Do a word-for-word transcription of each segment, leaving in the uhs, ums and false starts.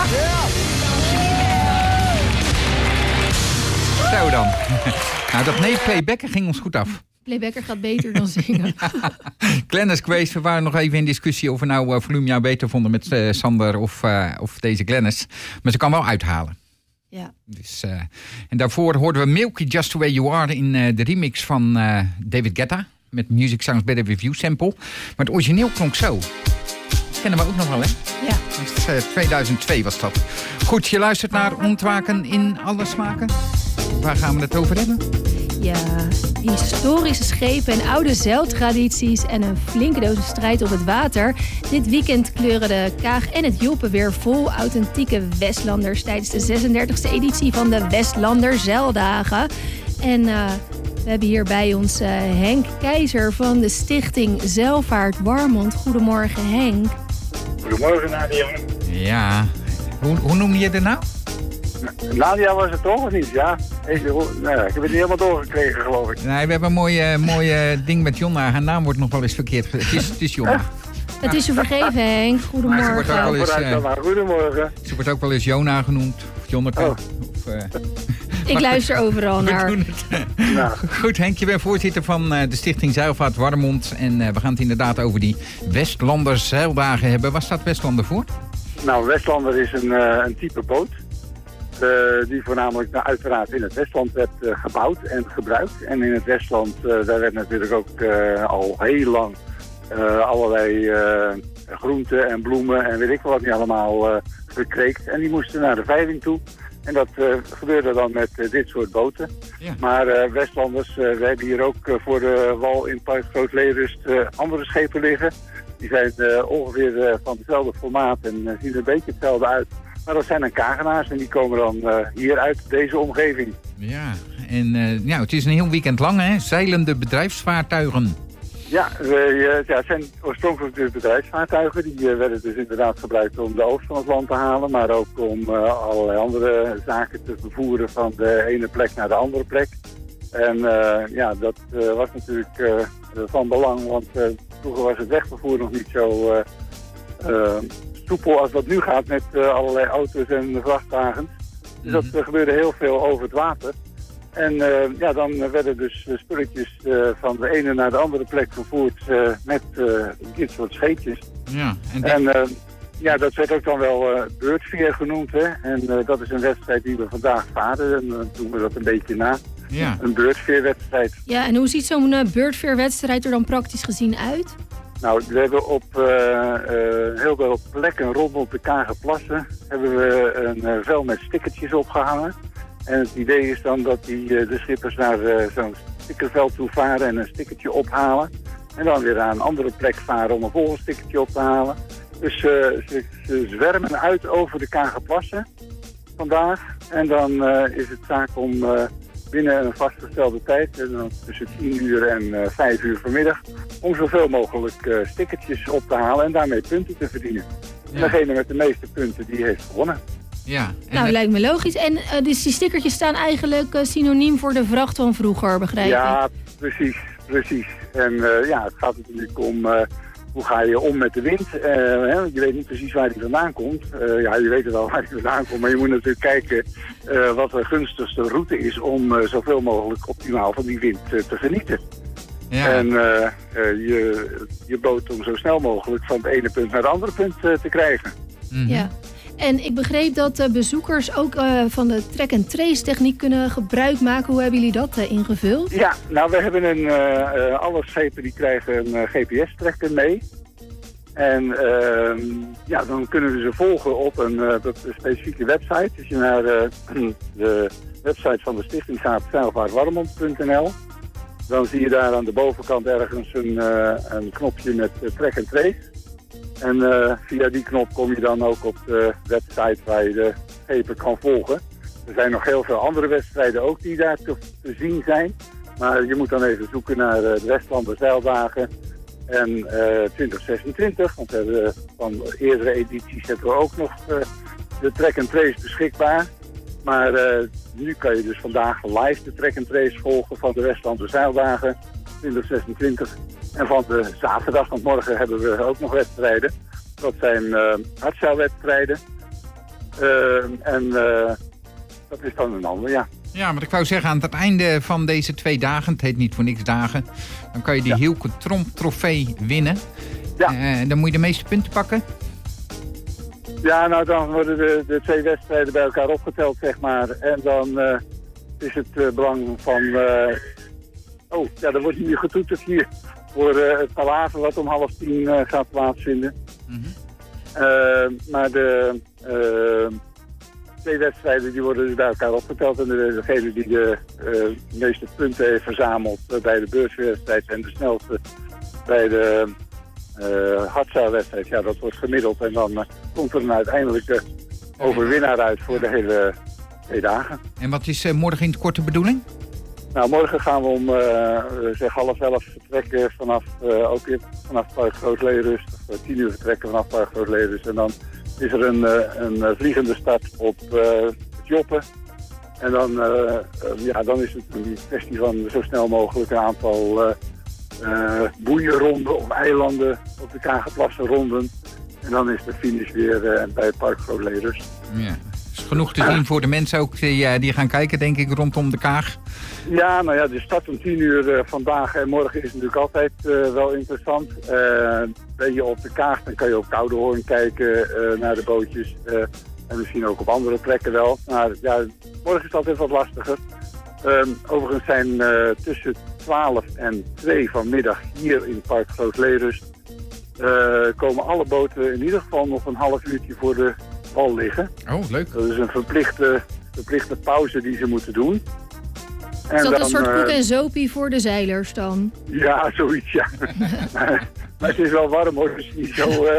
Zo dan. Nou, dat nee playbacken ging ons goed af. Playbacker gaat beter dan zingen. Glennis Grace, we waren nog even in discussie of we nou uh, Volumia beter vonden met uh, Sander of, uh, of deze Glennis. Maar ze kan wel uithalen. Ja. Dus, uh, en daarvoor hoorden we Milky Just The Way You Are in uh, de remix van uh, David Guetta. Met Music Sounds Better With You sample. Maar het origineel klonk zo. Dat kennen we ook nog wel, hè? Ja. Dat is, uh, tweeduizend twee was dat. Goed, je luistert naar Ontwaken in alle smaken. Waar gaan we het over hebben? Ja, historische schepen en oude zeiltradities en een flinke dosis strijd op het water. Dit weekend kleuren de Kaag en het Joppe weer vol authentieke Westlanders tijdens de zesendertigste editie van de Westlander Zeildagen. En uh, we hebben hier bij ons uh, Henk Keizer van de stichting Zeilvaart Warmond. Goedemorgen, Henk. Goedemorgen, Nadia. Ja, hoe, hoe noem je het nou? Nadia was het toch of niet? Ja, ik, nou ja, ik heb het niet helemaal doorgekregen, geloof ik. Nee, we hebben een mooie, mooie ding met Jonna. Haar naam wordt nog wel eens verkeerd gezegd. Het is, het is Jonna. Het is je vergeven, Henk. Goedemorgen. Maar ze wordt ook wel eens, uh, Goedemorgen. Ze wordt ook wel eens Jona genoemd. Of Jonneke. Oh. Of, uh, Ik luister overal naar. Nou. Goed, Henk, je bent voorzitter van uh, de stichting Zeilvaart Warmond. En uh, we gaan het inderdaad over die Westlander Zeildagen hebben. Waar staat Westlander voor? Nou, Westlander is een, uh, een type boot. Uh, die voornamelijk nou, uiteraard in het Westland werd uh, gebouwd en gebruikt. En in het Westland, uh, daar werd natuurlijk ook uh, al heel lang uh, allerlei uh, groenten en bloemen en weet ik wel wat niet allemaal uh, gekweekt. En die moesten naar de veiling toe. En dat uh, gebeurde dan met uh, dit soort boten. Ja. Maar uh, Westlanders, uh, we hebben hier ook uh, voor de wal in Park Groot-Leerust uh, andere schepen liggen. Die zijn uh, ongeveer uh, van hetzelfde formaat en uh, zien er een beetje hetzelfde uit. Maar dat zijn dan kagenaars en die komen dan uh, hier uit deze omgeving. Ja, en uh, ja, het is een heel weekend lang, hè? Zeilende bedrijfsvaartuigen. Ja, we, uh, ja, het zijn oorspronkelijk dus bedrijfsvaartuigen. Die uh, werden dus inderdaad gebruikt om de oost van het land te halen. Maar ook om uh, allerlei andere zaken te vervoeren van de ene plek naar de andere plek. En uh, ja, dat uh, was natuurlijk uh, van belang, want uh, vroeger was het wegvervoer nog niet zo uh, uh, soepel als dat nu gaat met uh, allerlei auto's en vrachtwagens. Dus dat uh, gebeurde heel veel over het water. En uh, ja, dan werden dus uh, spulletjes uh, van de ene naar de andere plek vervoerd uh, met uh, dit soort scheepjes. Ja, en, en uh, ja, dat werd ook dan wel uh, beurtveer genoemd. Hè? En uh, dat is een wedstrijd die we vandaag varen. En dan doen we dat een beetje na. Ja. Een beurtveerwedstrijd. Ja, en hoe ziet zo'n uh, beurtveerwedstrijd er dan praktisch gezien uit? Nou, we hebben op uh, uh, heel veel plekken rondom de Kagerplassen hebben we een uh, vel met stickertjes opgehangen. En het idee is dan dat die, uh, de schippers naar uh, zo'n stickerveld toe varen en een stickertje ophalen. En dan weer naar een andere plek varen om een volgend stickertje op te halen. Dus uh, ze, ze zwermen uit over de Kagerplassen vandaag. En dan uh, is het zaak om uh, binnen een vastgestelde tijd, uh, tussen tien uur en uh, vijf uur vanmiddag, om zoveel mogelijk uh, stickertjes op te halen en daarmee punten te verdienen. Ja. En degene met de meeste punten, die heeft gewonnen. Ja, en nou, het lijkt me logisch. En uh, dus die stickertjes staan eigenlijk uh, synoniem voor de vracht van vroeger, begrijp ik? Ja, precies, precies. En uh, ja, het gaat natuurlijk om uh, hoe ga je om met de wind. Uh, hè, je weet niet precies waar die vandaan komt. Uh, ja, je weet het wel waar die vandaan komt, maar je moet natuurlijk kijken uh, wat de gunstigste route is om uh, zoveel mogelijk optimaal van die wind uh, te genieten. Ja. En uh, uh, je, je boot om zo snel mogelijk van het ene punt naar het andere punt uh, te krijgen. Mm-hmm. Ja. En ik begreep dat uh, bezoekers ook uh, van de track-and-trace techniek kunnen gebruik maken. Hoe hebben jullie dat uh, ingevuld? Ja, nou we hebben een, uh, uh, alle schepen die krijgen een uh, G P S-trekker mee. En uh, ja, dan kunnen we ze volgen op een, uh, een specifieke website. Als je naar uh, de website van de Stichting Zeilvaart Warmond punt n l, dan zie je daar aan de bovenkant ergens een, uh, een knopje met uh, track-and-trace. En uh, via die knop kom je dan ook op de website waar je de schepen kan volgen. Er zijn nog heel veel andere wedstrijden ook die daar te, te zien zijn. Maar je moet dan even zoeken naar uh, de Westlander Zeildagen en uh, twintig zesentwintig. Want we hebben, van eerdere edities hebben we ook nog uh, de track-and-trace beschikbaar. Maar uh, nu kan je dus vandaag live de track-and-trace volgen van de Westlander Zeildagen twintig zesentwintig. En van de zaterdag, want morgen hebben we ook nog wedstrijden. Dat zijn uh, hardzeilwedstrijden. Uh, en uh, dat is dan een ander, ja. Ja, maar ik wou zeggen, aan het einde van deze twee dagen, het heet niet voor niks dagen, dan kan je die ja. Hielke Tromp trofee winnen. Ja. Uh, dan moet je de meeste punten pakken. Ja, nou dan worden de, de twee wedstrijden bij elkaar opgeteld, zeg maar. En dan uh, is het uh, belang van... Uh... Oh, ja, er wordt hier getoeterd hier voor uh, het palaver wat om half tien uh, gaat plaatsvinden. Mm-hmm. Uh, maar de uh, twee wedstrijden die worden dus bij elkaar opgeteld. En de, degene die de uh, meeste punten heeft verzameld uh, bij de beurswedstrijd en de snelste bij de... Uh, Hartzaal-wedstrijd, ja, dat wordt gemiddeld en dan uh, komt er een uiteindelijke overwinnaar uit voor de hele twee dagen. En wat is uh, morgen in het korte bedoeling? Nou, morgen gaan we om uh, zeg half elf vertrekken vanaf, uh, ook weer vanaf Park Groot-Leerust, of tien uur vertrekken vanaf Park Groot-Leerust en dan is er een, uh, een uh, vliegende start op uh, het Joppen. En dan, uh, uh, ja, dan is het een kwestie van zo snel mogelijk een aantal... Uh, Uh, boeienronden of eilanden op de Kagerplassen ronden. En dan is de finish weer uh, bij het Park Groot-Leerust. Ja, is genoeg te zien voor de mensen ook die, uh, die gaan kijken, denk ik, rondom de Kaag. Ja, nou ja, de start om tien uur uh, vandaag en morgen is natuurlijk altijd uh, wel interessant. Uh, ben je op de Kaag, dan kan je op Koudehoorn kijken uh, naar de bootjes. Uh, en misschien ook op andere plekken wel. Maar ja, morgen is het altijd wat lastiger. Um, overigens zijn uh, tussen twaalf en twee vanmiddag hier in het Park Groot-Leerust uh, komen alle boten in ieder geval nog een half uurtje voor de wal liggen. Oh, leuk. Dat is een verplichte, verplichte pauze die ze moeten doen. En is dat dan, een soort koek en zopie voor de zeilers dan? Ja, zoiets, ja. maar, maar het is wel warm hoor, dus niet zo... Uh,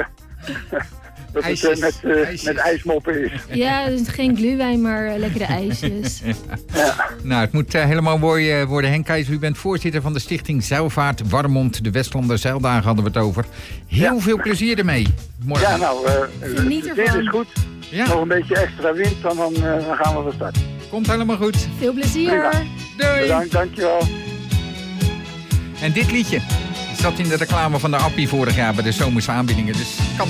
dat IJsjes, het uh, met, uh, met ijsmoppen is. Ja, dus geen gluwijn, maar uh, lekkere ijsjes. ja. Ja. Nou, het moet uh, helemaal mooi uh, worden. Henk Keizer, u bent voorzitter van de stichting Zeilvaart Warmond. De Westlander Zeildagen hadden we het over. Heel ja. veel plezier ermee. Morgen. Ja, nou, uh, dit is goed. Ja. Nog een beetje extra wind, dan, dan, uh, dan gaan we van start. Komt helemaal goed. Veel plezier. Prima. Doei. Bedankt, dankjewel. En dit liedje zat in de reclame van de Appie vorig jaar bij de zomerse aanbiedingen. Dus kan